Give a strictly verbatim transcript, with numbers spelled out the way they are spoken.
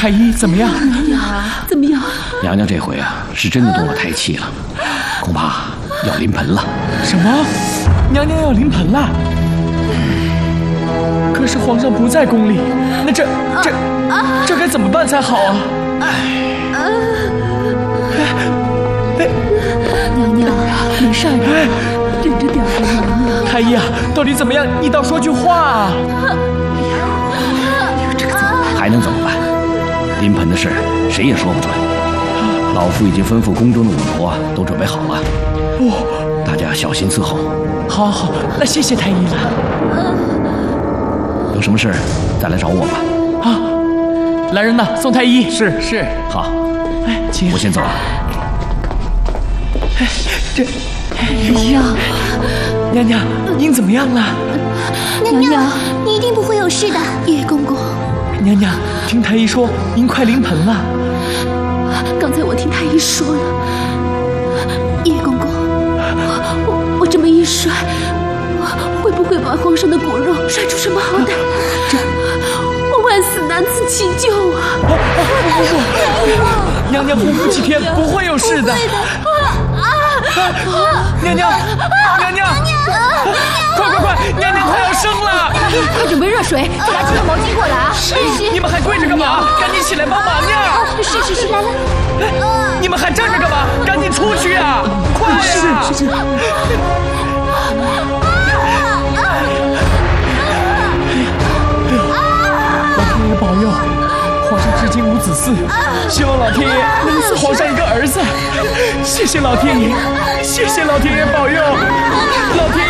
太医怎么样？ 娘娘怎么样？ 娘娘这回啊，是真的动了胎气了，恐怕要临盆了。 什么？娘娘要临盆了？可是皇上不在宫里，那这这这该怎么办才好啊？ 娘娘，没事的，忍着点儿，娘娘。 太医啊，到底怎么样？你倒说句话啊！ 还能怎么办？临盆的事谁也说不准。老夫已经吩咐宫中的巫婆都准备好了。哦，大家小心伺候。 好，好，那谢谢太医了。 有什么事再来找我吧。 啊，来人呐，送太医。是是。 好， 哎，请。 我先走了。 哎，这， 哎呀， 娘娘，您怎么样了？ 娘娘，你一定不会有事的，叶公公。 娘娘，听太医说您快临盆了。 刚才我听太医说了，叶公公，我我这么一摔，会不会把皇上的骨肉摔出什么好歹来？这，我万死难辞其咎啊！ 不不不，娘娘匍匐几天不会有事的。娘娘，娘娘，快快快，娘娘快要生了！ 快准备热水，再拿几条毛巾过来啊！ 是，你们还跪着干嘛？赶紧起来帮忙呀！ 是是是，来来。 你们还站着干嘛？赶紧出去呀！快呀！ 是是是。 老天爷保佑，皇上至今无子嗣，希望老天爷能赐皇上一个儿子。谢谢老天爷，谢谢老天爷保佑，老天爷。